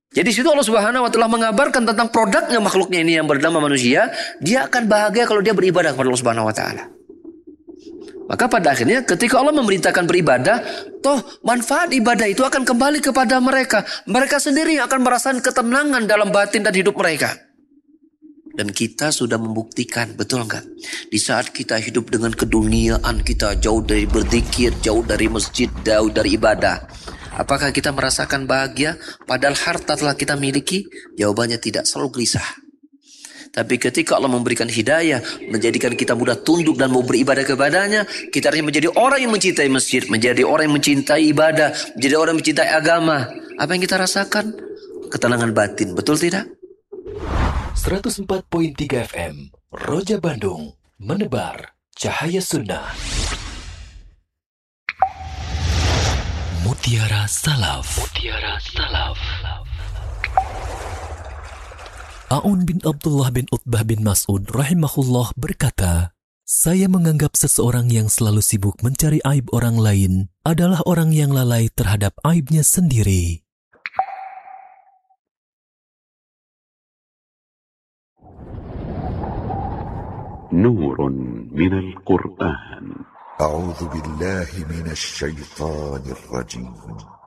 Jadi situ Allah Subhanahu wa taala mengabarkan tentang produknya makhluknya ini yang bernama manusia, dia akan bahagia kalau dia beribadah kepada Allah Subhanahu wa taala. Maka pada akhirnya ketika Allah memerintahkan beribadah, toh manfaat ibadah itu akan kembali kepada mereka. Mereka sendiri yang akan merasakan ketenangan dalam batin dan hidup mereka. Dan kita sudah membuktikan, betul enggak? Di saat kita hidup dengan keduniaan kita, jauh dari berzikir, jauh dari masjid, jauh dari ibadah, apakah kita merasakan bahagia? Padahal harta telah kita miliki? Jawabannya tidak, selalu gelisah. Tapi ketika Allah memberikan hidayah, menjadikan kita mudah tunduk dan mau beribadah kepadanya, kita harus menjadi orang yang mencintai masjid, menjadi orang yang mencintai ibadah, menjadi orang yang mencintai agama. Apa yang kita rasakan? Ketenangan batin, betul tidak? 104.3 FM Roja Bandung, menebar cahaya sunnah. Mutiara Salaf. Mutiara Salaf. Aun bin Abdullah bin Utbah bin Mas'ud rahimahullah berkata, saya menganggap seseorang yang selalu sibuk mencari aib orang lain adalah orang yang lalai terhadap aibnya sendiri. نور من القرآن. أعوذ بالله من الشيطان الرجيم.